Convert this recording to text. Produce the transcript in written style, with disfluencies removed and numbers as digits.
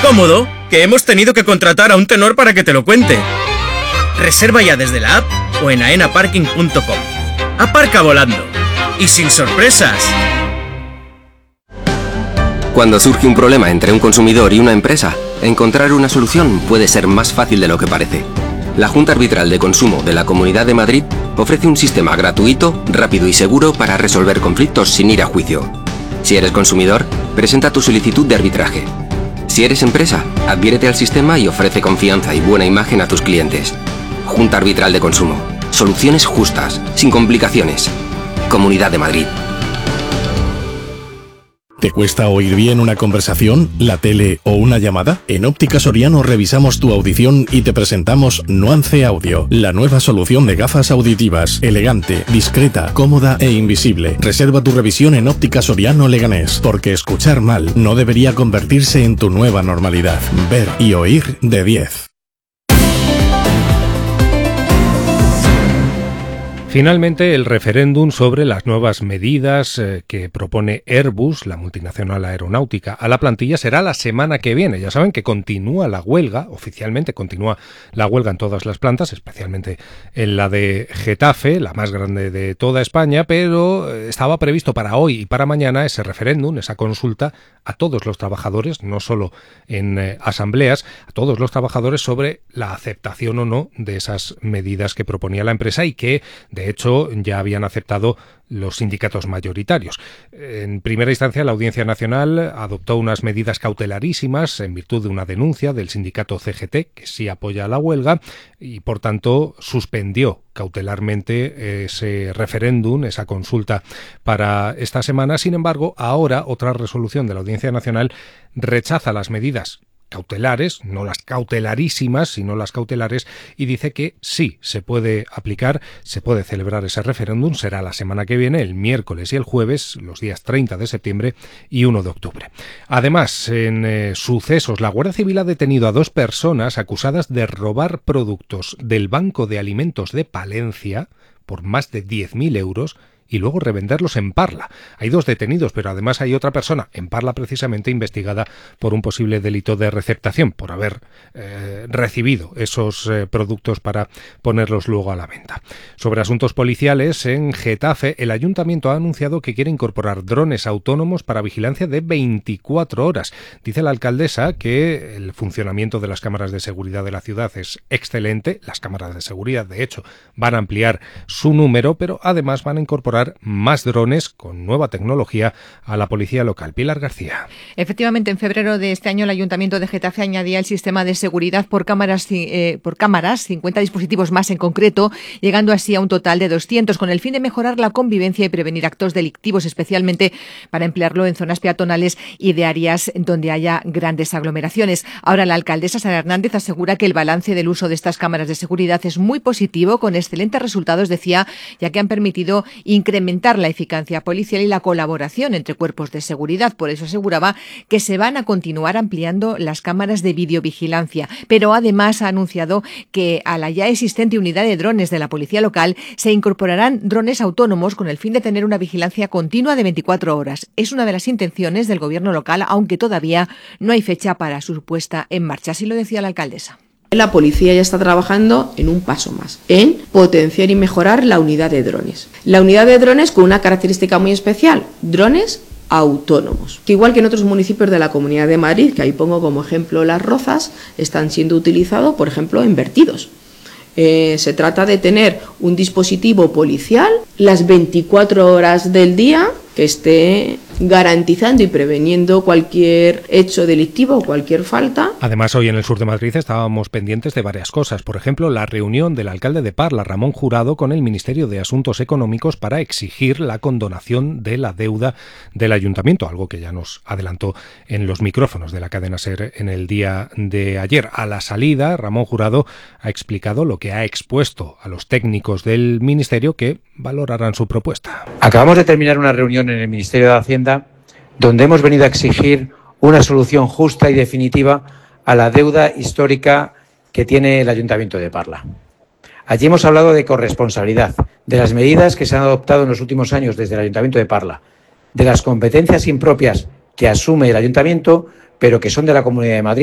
Cómodo, que hemos tenido que contratar a un tenor para que te lo cuente. Reserva ya desde la app o en aenaparking.com. Aparca volando. Y sin sorpresas. Cuando surge un problema entre un consumidor y una empresa, encontrar una solución puede ser más fácil de lo que parece. La Junta Arbitral de Consumo de la Comunidad de Madrid ofrece un sistema gratuito, rápido y seguro para resolver conflictos sin ir a juicio. Si eres consumidor, presenta tu solicitud de arbitraje. Si eres empresa, adhiérete al sistema y ofrece confianza y buena imagen a tus clientes. Junta Arbitral de Consumo. Soluciones justas, sin complicaciones. Comunidad de Madrid. ¿Te cuesta oír bien una conversación, la tele o una llamada? En Óptica Soriano revisamos tu audición y te presentamos Nuance Audio, la nueva solución de gafas auditivas, elegante, discreta, cómoda e invisible. Reserva tu revisión en Óptica Soriano Leganés, porque escuchar mal no debería convertirse en tu nueva normalidad. Ver y oír de 10. Finalmente, el referéndum sobre las nuevas medidas que propone Airbus, la multinacional aeronáutica, a la plantilla será la semana que viene. Ya saben que continúa la huelga, oficialmente continúa la huelga en todas las plantas, especialmente en la de Getafe, la más grande de toda España, pero estaba previsto para hoy y para mañana ese referéndum, esa consulta a todos los trabajadores, no solo en asambleas, a todos los trabajadores sobre la aceptación o no de esas medidas que proponía la empresa y que, de hecho, ya habían aceptado los sindicatos mayoritarios. En primera instancia, la Audiencia Nacional adoptó unas medidas cautelarísimas en virtud de una denuncia del sindicato CGT, que sí apoya la huelga, y por tanto suspendió cautelarmente ese referéndum, esa consulta para esta semana. Sin embargo, ahora otra resolución de la Audiencia Nacional rechaza las medidas cautelares, no las cautelarísimas, sino las cautelares, y dice que sí se puede aplicar, se puede celebrar ese referéndum, será la semana que viene, el miércoles y el jueves, los días 30 de septiembre y 1 de octubre. Además, en sucesos, la Guardia Civil ha detenido a 2 personas acusadas de robar productos del Banco de Alimentos de Palencia por más de 10.000 euros y luego revenderlos en Parla. Hay 2 detenidos, pero además hay otra persona en Parla precisamente investigada por un posible delito de receptación, por haber recibido esos productos para ponerlos luego a la venta. Sobre asuntos policiales, en Getafe el ayuntamiento ha anunciado que quiere incorporar drones autónomos para vigilancia de 24 horas. Dice la alcaldesa que el funcionamiento de las cámaras de seguridad de la ciudad es excelente. Las cámaras de seguridad, de hecho, van a ampliar su número, pero además van a incorporar más drones con nueva tecnología a la policía local. Pilar García. Efectivamente, en febrero de este año el Ayuntamiento de Getafe añadía el sistema de seguridad por cámaras, 50 dispositivos más en concreto, llegando así a un total de 200, con el fin de mejorar la convivencia y prevenir actos delictivos, especialmente para emplearlo en zonas peatonales y de áreas donde haya grandes aglomeraciones. Ahora la alcaldesa Sara Hernández asegura que el balance del uso de estas cámaras de seguridad es muy positivo, con excelentes resultados, decía, ya que han permitido incrementar la eficacia policial y la colaboración entre cuerpos de seguridad. Por eso aseguraba que se van a continuar ampliando las cámaras de videovigilancia, pero además ha anunciado que a la ya existente unidad de drones de la policía local se incorporarán drones autónomos con el fin de tener una vigilancia continua de 24 horas. Es una de las intenciones del gobierno local, aunque todavía no hay fecha para su puesta en marcha. Así lo decía la alcaldesa. La policía ya está trabajando en un paso más, en potenciar y mejorar la unidad de drones. La unidad de drones con una característica muy especial, drones autónomos, que igual que en otros municipios de la Comunidad de Madrid, que ahí pongo como ejemplo Las Rozas, están siendo utilizados, por ejemplo, en vertidos. Se trata de tener un dispositivo policial las 24 horas del día que esté garantizando y preveniendo cualquier hecho delictivo o cualquier falta. Además, hoy en el sur de Madrid estábamos pendientes de varias cosas. Por ejemplo, la reunión del alcalde de Parla, Ramón Jurado, con el Ministerio de Asuntos Económicos para exigir la condonación de la deuda del ayuntamiento, algo que ya nos adelantó en los micrófonos de la cadena SER en el día de ayer. A la salida, Ramón Jurado ha explicado lo que ha expuesto a los técnicos del Ministerio, que valorarán su propuesta. Acabamos de terminar una reunión en el Ministerio de Hacienda donde hemos venido a exigir una solución justa y definitiva a la deuda histórica que tiene el Ayuntamiento de Parla. Allí hemos hablado de corresponsabilidad, de las medidas que se han adoptado en los últimos años desde el Ayuntamiento de Parla, de las competencias impropias que asume el Ayuntamiento, pero que son de la Comunidad de Madrid.